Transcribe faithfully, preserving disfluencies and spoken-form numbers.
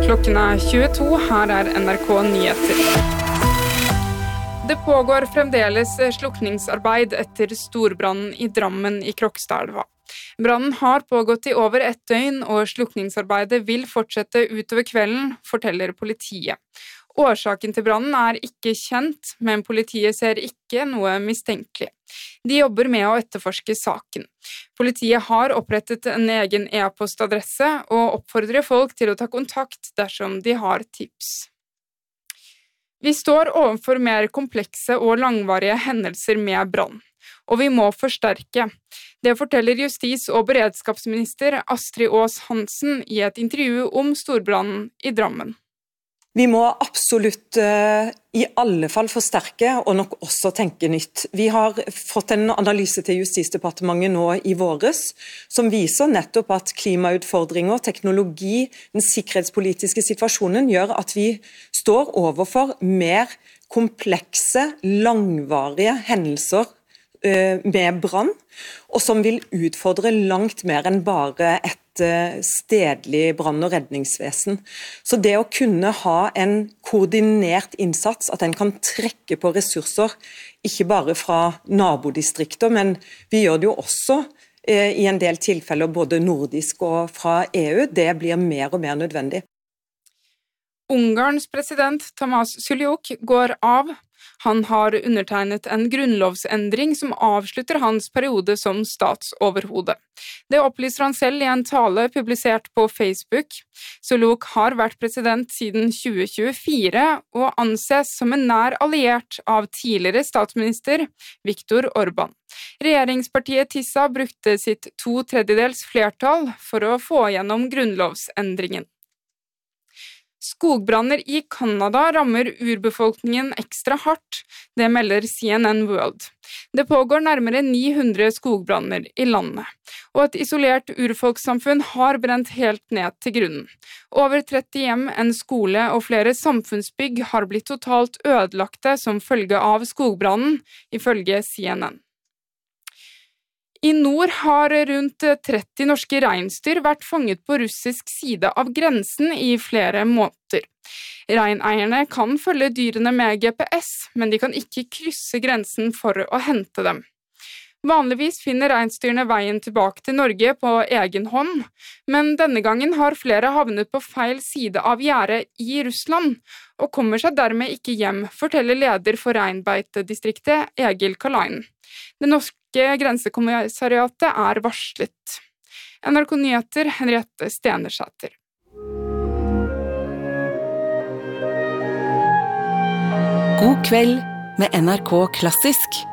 Klokken er tjueto, her er N R K Nyheter. Det pågår fremdeles slukningsarbeid etter storbrannen i Drammen i Krokstadelva. Brannen har pågått i over ett døgn, og slukningsarbeidet vil fortsette utover kvelden, forteller politiet. Årsaken til brannen er ikke kjent, men politiet ser ikke noe mistenkelig. De jobber med å etterforske saken. Politiet har opprettet en egen e-postadresse og oppfordrer folk til å ta kontakt dersom de har tips. Vi står overfor mer komplekse og langvarige hendelser med brann, og vi må forsterke. Det forteller justis- og beredskapsminister Astrid Aas-Hansen i et intervju om storbrannen i Drammen. Vi må absolutt uh, i alle fall forsterke og nok også tenke nytt. Vi har fått en analyse til Justisdepartementet nå i våres, som viser nettopp at klimautfordringer, teknologi, den sikkerhetspolitiske situasjonen gjør at vi står overfor mer komplekse, langvarige hendelser uh, med brann, og som vil utfordre langt mer enn bare et stedlig brann- og redningsvesen. Så det å kunne ha en koordinert innsats, at en kan trekke på ressurser, ikke bare fra nabodistrikter, men vi gjør det jo også eh, i en del tilfeller både nordisk og fra E U, det blir mer og mer nødvendig. Ungarns president Tamás Suljuk går av. Han har undertegnet en grunnlovsendring som avslutter hans periode som statsoverhode. Det opplyser han selv i en tale publisert på Facebook. Suljuk har vært president siden tjue tjuefire og anses som en nær alliert av tidligere statsminister Viktor Orbán. Regjeringspartiet Tisa brukte sitt to tredjedels flertall for å få gjennom grunnlovsendringen. Skogbranner i Kanada rammer urbefolkningen ekstra hardt, det melder C N N World. Det pågår nærmere ni hundre skogbranner i landet, og et isolert urfolkssamfunn har brent helt ned til grunnen. Over tretti hjem, en skole og flere samfunnsbygg har blitt totalt ødelagte som følge av skogbrannen, ifølge C N N. I nord har rundt tretti norske reinsdyr vært fanget på russisk side av grensen i flere måneder. Reineierne kan følge dyrene med G P S, men de kan ikke krysse grensen for å hente dem. Vanligvis finner reinsdyrene veien tilbake til Norge på egen hånd, men denne gangen har flere havnet på feil side av gjerdet i Russland, og kommer seg dermed ikke hjem, forteller leder for reinbeitedistriktet Egil Kalainen. Det norske grensekommissariatet er varslet. N R K Nyheter, Henriette Stenersæter. God kveld med N R K Klassisk.